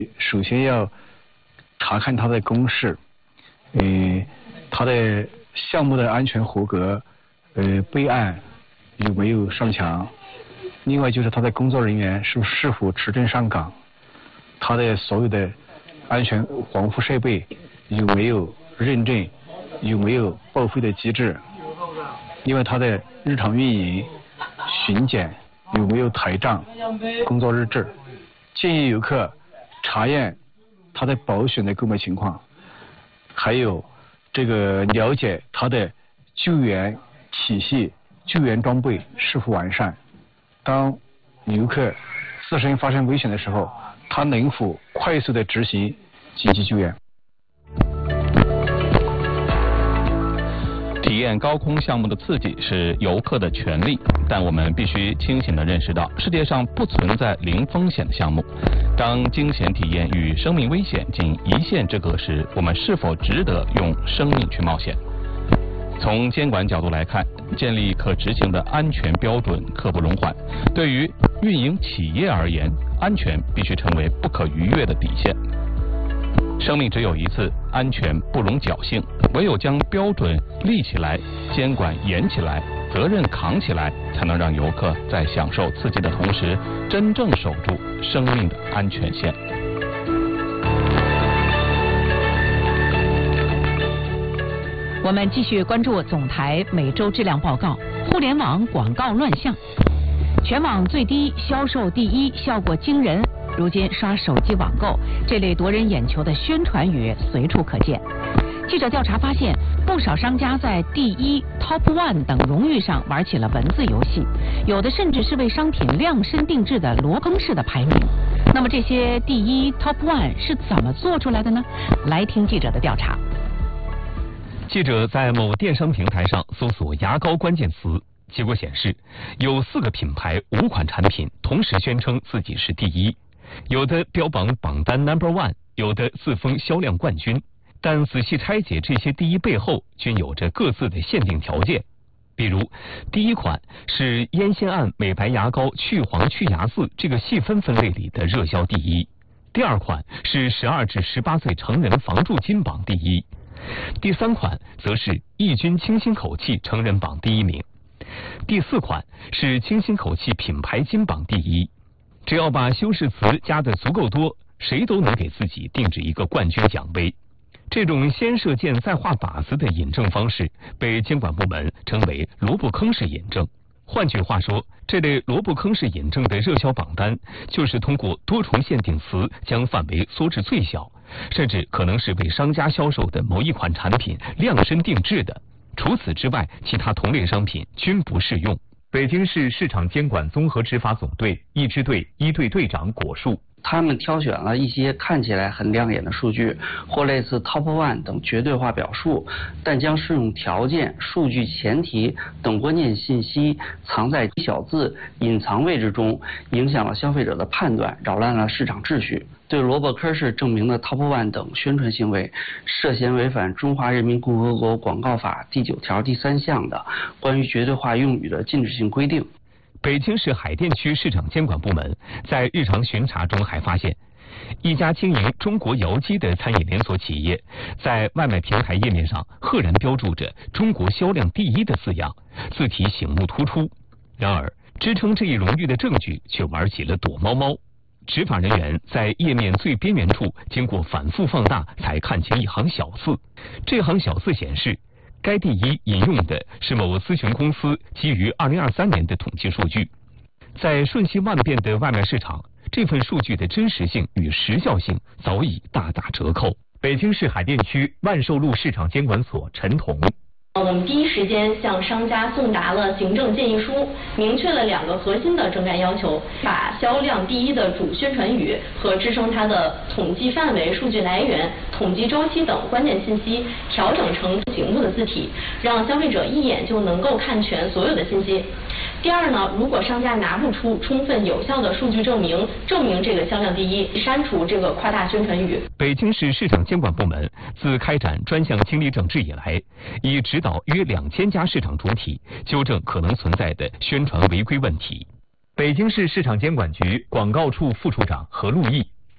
首先要查看它的公示，它的项目的安全合格，备案有没有上墙，另外就是它的工作人员是否持证上岗，它的所有的安全防护设备有没有认证，有没有报废的机制，另外它的日常运营巡检有没有台账、工作日志。建议游客查验它的保险的购买情况，还有这个了解它的救援体系、救援装备是否完善。当游客自身发生危险的时候，他能否快速的执行紧急救援。 体验高空项目的刺激是游客的权利，但我们必须清醒地认识到，世界上不存在零风险的项目。当惊险体验与生命危险仅一线之隔时，我们是否值得用生命去冒险？从监管角度来看，建立可执行的安全标准刻不容缓。对于运营企业而言，安全必须成为不可逾越的底线。生命只有一次，安全不容侥幸。唯有将标准立起来，监管严起来，责任扛起来，才能让游客在享受刺激的同时，真正守住生命的安全线。 我们继续关注总台每周质量报告：互联网广告乱象，全网最低，销售第一，效果惊人。如今刷手机网购这类夺人眼球的宣传语随处可见。记者调查发现，不少商家在第一、Top One 等荣誉上玩起了文字游戏，有的甚至是为商品量身定制的罗庚式的排名。那么这些第一、Top One 是怎么做出来的呢？来听记者的调查。 记者在某电商平台上搜索牙膏关键词，结果显示有4个品牌5款产品同时宣称自己是第一，有的标榜榜单 No.1， 有的自封销量冠军。但仔细拆解这些第一背后，均有着各自的限定条件。比如，第一款是烟酰胺美白牙膏去黄去牙4这个细分分类里的热销第一；第二款是12至18岁成人防蛀金榜第一；第3款则是抑菌清新口气成人榜第1名；第4款是清新口气品牌金榜第一。只要把修饰词加得足够多，谁都能给自己定制一个冠军奖杯。这种先射箭再画靶子的引证方式，被监管部门称为萝卜坑式引证。换句话说，这类萝卜坑式引证的热销榜单，就是通过多重限定词将范围缩至最小，甚至可能是为商家销售的某一款产品量身定制的。除此之外，其他同类商品均不适用。北京市市场监管综合执法总队一支队一队队长果树， 他们挑选了一些看起来很亮眼的数据，或类似 Top One 等绝对化表述，但将适用条件、数据前提等关键信息藏在小字、隐藏位置中，影响了消费者的判断，扰乱了市场秩序。对萝卜坑式证明的 Top One 等宣传行为，涉嫌违反《中华人民共和国广告法》第9条第3项的关于绝对化用语的禁止性规定。 北京市海淀区市场监管部门在日常巡查中还发现，一家经营中国窑鸡的餐饮连锁企业，在外卖平台页面上赫然标注着“中国销量第一”的字样，字体醒目突出。然而，支撑这一荣誉的证据却玩起了躲猫猫。执法人员在页面最边缘处经过反复放大，才看清一行小字。这行小字显示，该第一引用的是某咨询公司基于2023年的统计数据。在瞬息万变的外卖市场，这份数据的真实性与时效性早已大打折扣。北京市海淀区万寿路市场监管所陈彤。 我们第一时间向商家送达了行政建议书，明确了2个核心的整改要求，把销量第一的主宣传语和支撑它的统计范围、数据来源、统计周期等关键信息调整成醒目的字体，让消费者一眼就能够看全所有的信息。第二呢，如果商家拿不出充分有效的数据证明这个销量第一，删除这个夸大宣传语。 北京市市场监管部门自开展专项清理整治以来，已指导约2000家市场主体纠正可能存在的宣传违规问题。北京市市场监管局广告处副处长何路义。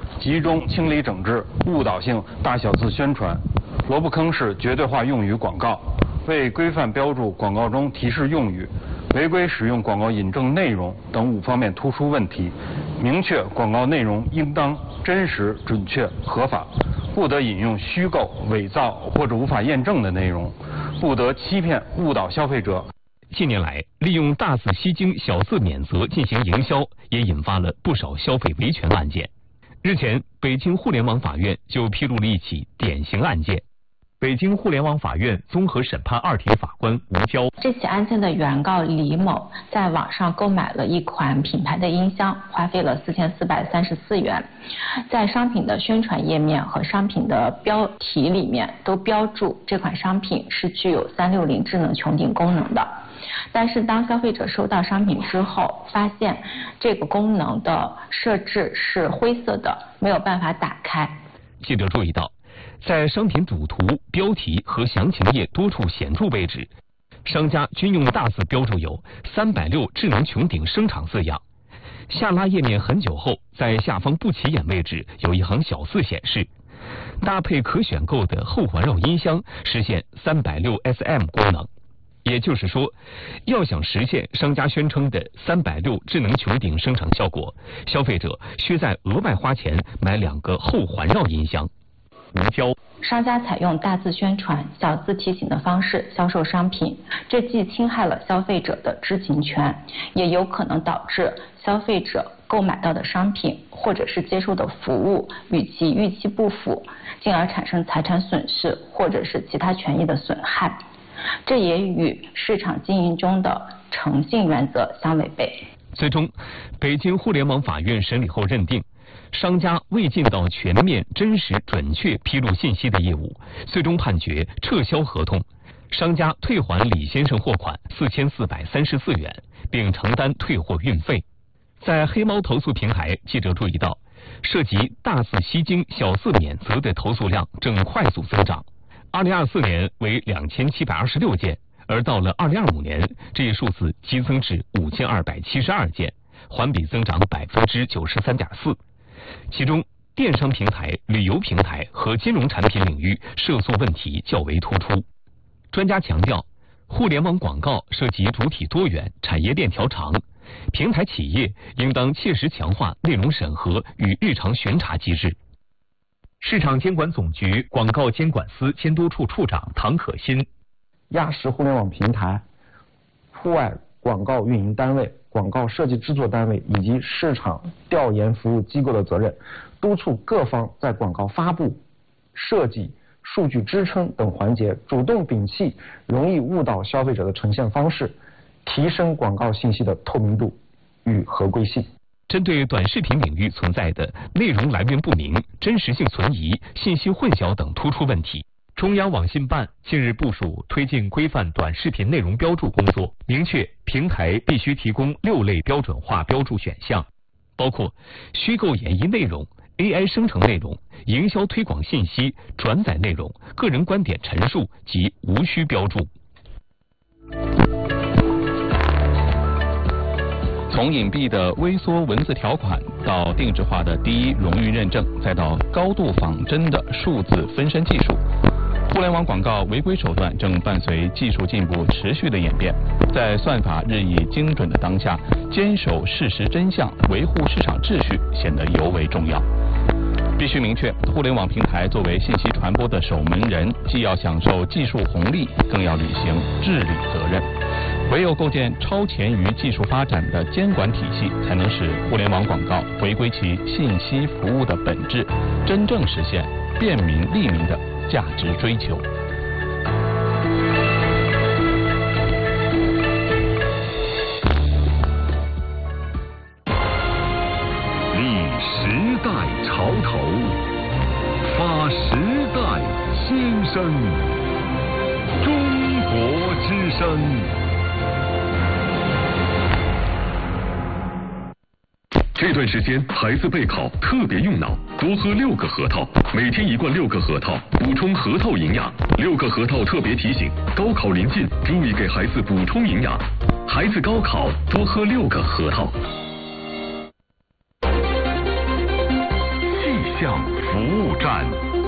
集中清理整治误导性大小字宣传、萝卜坑式绝对化用语广告，为规范标注广告中提示用语、违规使用广告引证内容等5方面突出问题，明确广告内容应当真实、准确、合法，不得引用虚构、伪造或者无法验证的内容，不得欺骗、误导消费者。 近年来，利用大字吸睛、小字免责进行营销，也引发了不少消费维权案件。日前，北京互联网法院就披露了一起典型案件。北京互联网法院综合审判2庭法官吴娇， 这起案件的原告李某在网上购买了一款品牌的音箱，花费了4434元。在商品的宣传页面和商品的标题里面都标注这款商品是具有360智能穹顶功能的。但是当消费者收到商品之后，发现这个功能的设置是灰色的，没有办法打开。 记者注意到，在商品主图、标题和详情页多处显著位置，商家均用大字标注有360智能穹顶声场字样。下拉页面很久后，在下方不起眼位置有一行小字显示，搭配可选购的后环绕音箱，实现360 SM 功能。也就是说，要想实现商家宣称的360智能穹顶声场效果，消费者需再额外花钱买2个后环绕音箱。吴娇， 商家采用大字宣传、小字提醒的方式销售商品，这既侵害了消费者的知情权，也有可能导致消费者购买到的商品或者是接受的服务与其预期不符，进而产生财产损失或者是其他权益的损害。这也与市场经营中的诚信原则相违背。 最终，北京互联网法院审理后认定，商家未尽到全面、真实、准确披露信息的义务，最终判决撤销合同，商家退还李先生货款4434元，并承担退货运费。在黑猫投诉平台，记者注意到，涉及大字吸睛、小字免责的投诉量正快速增长。2024年为2726件，而到了2025年，这一数字激增至5272件，环比增长93.4%。其中，电商平台、旅游平台和金融产品领域涉诉问题较为突出。专家强调，互联网广告涉及主体多元、产业链条长，平台企业应当切实强化内容审核与日常巡查机制。市场监管总局广告监管司监督处处长唐可欣， 压实互联网平台、户外广告运营单位、广告设计制作单位以及市场调研服务机构的责任，督促各方在广告发布、设计、数据支撑等环节主动摒弃容易误导消费者的呈现方式，提升广告信息的透明度与合规性。 针对短视频领域存在的内容来源不明、真实性存疑、信息混淆等突出问题，中央网信办近日部署推进规范短视频内容标注工作，明确平台必须提供6类标准化标注选项，包括虚构演绎内容、AI 生成内容、营销推广信息、转载内容、个人观点陈述及无需标注。 从隐蔽的微缩文字条款到定制化的第一荣誉认证，再到高度仿真的数字分身技术，互联网广告违规手段正伴随技术进步持续的演变。在算法日益精准的当下，坚守事实真相，维护市场秩序显得尤为重要。必须明确，互联网平台作为信息传播的守门人，既要享受技术红利，更要履行治理责任。唯有构建超前于技术发展的监管体系，才能使互联网广告回归其信息服务的本质，真正实现便民利民的价值追求。 立时代潮头，发时代新声，中国之声。这段时间孩子备考特别用脑，多喝6个核桃，每天1罐6个核桃，补充核桃营养。6个核桃特别提醒，高考临近，注意给孩子补充营养。孩子高考多喝6个核桃。 象服务站。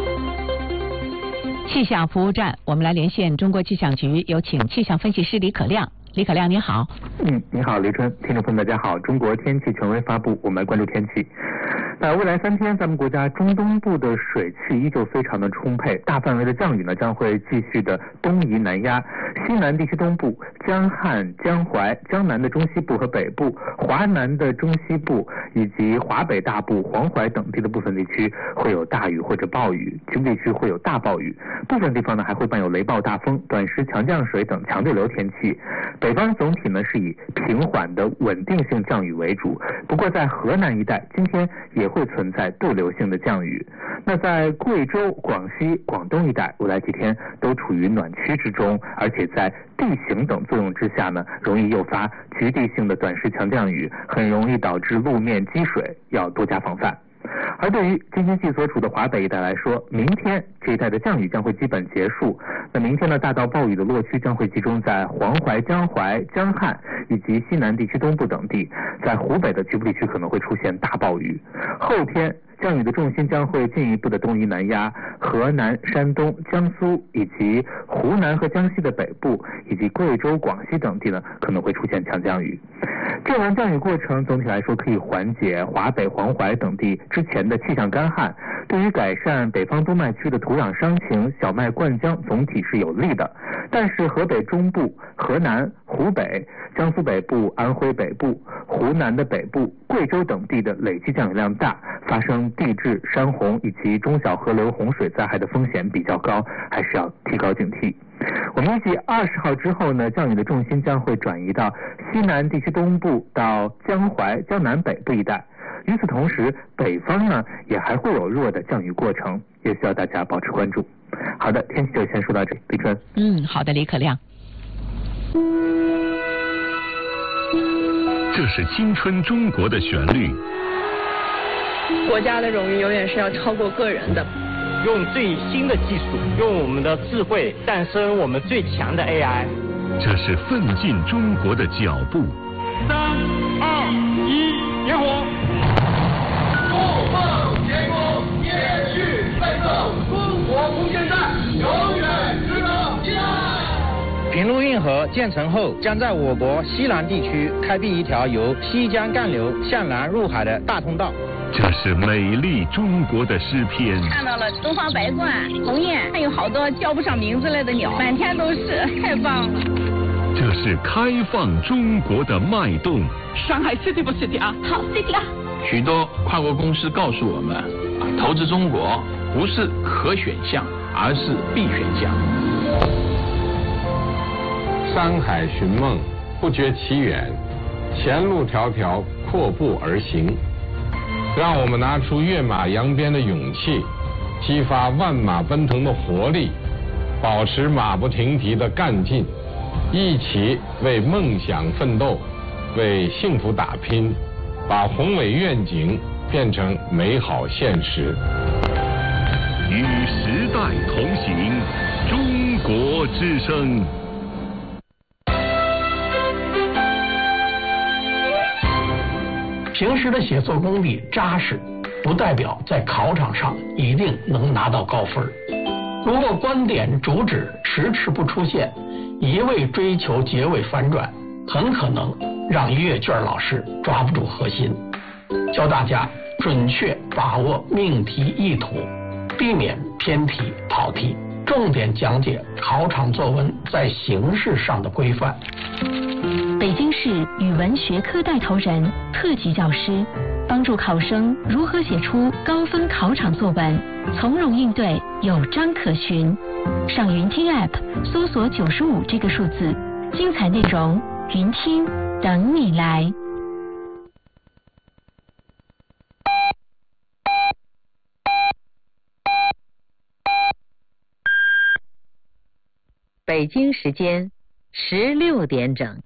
气象服务站，我们来连线中国气象局，有请气象分析师李可亮。李可亮，你好。 你好，刘春，听众朋友大家好。中国天气权威发布，我们来关注天气。那未来3天，咱们国家中东部的水汽依旧非常的充沛，大范围的降雨呢将会继续的东移南压，西南地区东部、江汉、江淮、江南的中西部和北部、华南的中西部以及华北大部、黄淮等地的部分地区会有大雨或者暴雨，局部地区会有大暴雨，部分地方呢还会伴有雷暴大风、短时强降水等强对流天气。北方总体呢是以平缓的稳定性降雨为主，不过在河南一带今天也会存在对流性的降雨。那在贵州、广西、广东一带，未来几天都处于暖区之中，而且在地形等作用之下呢，容易诱发局地性的短时强降雨，很容易导致路面积水，要多加防范。而对于京津冀所处的华北一带来说，明天这一带的降雨将会基本结束。那明天呢，大到暴雨的落区将会集中在黄淮、江淮、江汉以及西南地区东部等地，在湖北的局部地区可能会出现大暴雨。后天降雨的重心将会进一步的东移南压，河南、山东、江苏以及湖南和江西的北部，以及贵州、广西等地呢，可能会出现强降雨。这轮降雨过程总体来说可以缓解华北、黄淮等地之前的气象干旱，对于改善北方多麦区的土壤伤情、小麦灌浆总体是有利的。但是河北中部、河南、湖北、江苏北部、安徽北部、湖南的北部、贵州等地的累计降雨量大，发生地质、山洪以及中小河流洪水灾害的风险比较高，还是要提高警惕。我们预计20号之后呢，降雨的重心将会转移到西南地区东部到江淮、江南北部一带。与此同时，北方呢也还会有弱的降雨过程，也需要大家保持关注。好的，天气就先说到这里，李春。 好的，李可亮。 这是青春中国的旋律。 国家的荣誉永远是要超过个人的。 用最新的技术，用我们的智慧诞生我们最强的 AI。 这是奋进中国的脚步。 3、2、1，点火！筑梦建功，延续奋斗，中国空间站永远值得期待。 平陆运河建成后，将在我国西南地区开辟一条由西江干流向南入海的大通道。 这是美丽中国的诗篇。 看到了东方白鹳、鸿雁，还有好多叫不上名字来的鸟，满天都是，太棒了。 这是开放中国的脉动。 上海 City 不 City 啊？ 好 City 啊！ 许多跨国公司告诉我们，投资中国不是可选项，而是必选项。 山海寻梦，不觉其远，前路迢迢，阔步而行。让我们拿出跃马扬鞭的勇气，激发万马奔腾的活力，保持马不停蹄的干劲，一起为梦想奋斗，为幸福打拼，把宏伟愿景变成美好现实。 与时代同行，中国之声。 平时的写作功力扎实，不代表在考场上一定能拿到高分。如果观点主旨迟迟不出现，一味追求结尾反转，很可能让阅卷老师抓不住核心。教大家准确把握命题意图，避免偏题跑题，重点讲解考场作文在形式上的规范。 北京市语文学科带头人、特级教师，帮助考生如何写出高分考场作文，从容应对，有章可循。上云听 App 搜索95这个数字，精彩内容云听等你来。 北京时间16点整。